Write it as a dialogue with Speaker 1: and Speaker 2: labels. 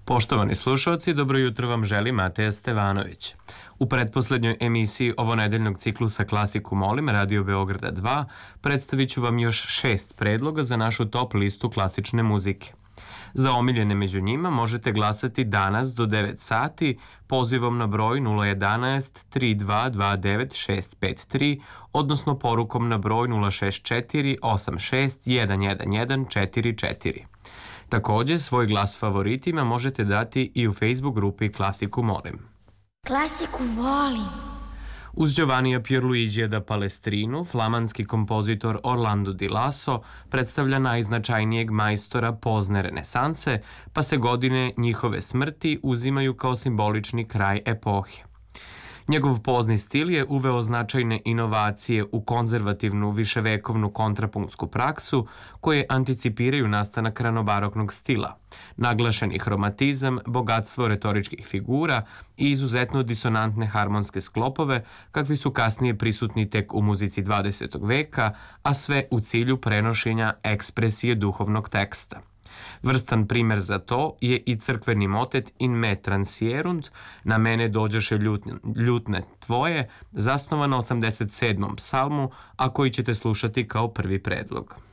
Speaker 1: Poštovani slušalci, dobro jutro vam želi Mateja Stevanović. U pretposlednjoj emisiji ovonedeljnog ciklusa Klasiku molim Radio Beograda 2 predstavit ću vam još 6 predloga za našu top listu klasične muzike. Za omiljene među njima možete glasati danas do 9 sati pozivom na broj 011 3229 653, odnosno porukom na broj 064 86 111 44. Takođe, svoj glas favoritima možete dati i u Facebook grupi Klasiku molim.
Speaker 2: Klasiku volim.
Speaker 1: Uz Giovannija Pierluigija da Palestrinu, flamanski kompozitor Orlando Di Lasso predstavlja najznačajnijeg majstora pozne renesanse, pa se godine njihove smrti uzimaju kao simbolični kraj epohe. Njegov pozni stil je uveo značajne inovacije u konzervativnu viševekovnu kontrapunktsku praksu koje anticipiraju nastanak ranobaroknog stila, naglašeni hromatizam, bogatstvo retoričkih figura i izuzetno disonantne harmonske sklopove kakvi su kasnije prisutni tek u muzici 20. veka, a sve u cilju prenošenja ekspresije duhovnog teksta. Vrstan primer za to je i crkveni motet In me transierunt, na mene dođeše ljutne tvoje, zasnovan na 87. psalmu, a koji ćete slušati kao prvi predlog.